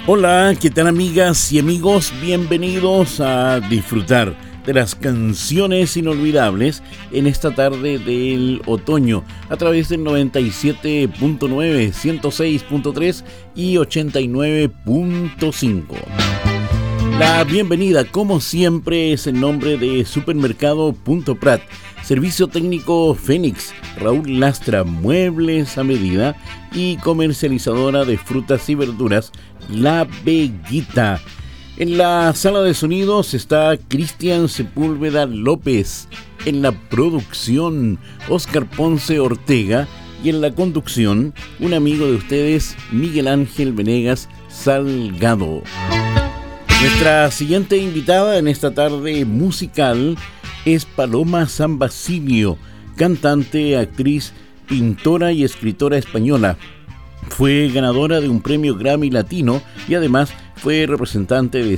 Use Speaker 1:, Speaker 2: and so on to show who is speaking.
Speaker 1: Hola, ¿qué tal amigas y amigos? Bienvenidos a disfrutar de las canciones inolvidables en esta tarde del otoño a través del 97.9, 106.3 y 89.5. La bienvenida, como siempre, es en nombre de Supermercado Punto Prat, Servicio Técnico Fénix, Raúl Lastra, Muebles a Medida y comercializadora de frutas y verduras, La Veguita. En la sala de sonidos está Cristian Sepúlveda López, en la producción Oscar Ponce Ortega y en la conducción un amigo de ustedes, Miguel Ángel Venegas Salgado. Nuestra siguiente invitada en esta tarde musical es Paloma San Basilio, cantante, actriz, pintora y escritora española. Fue ganadora de un premio Grammy Latino y además fue representante de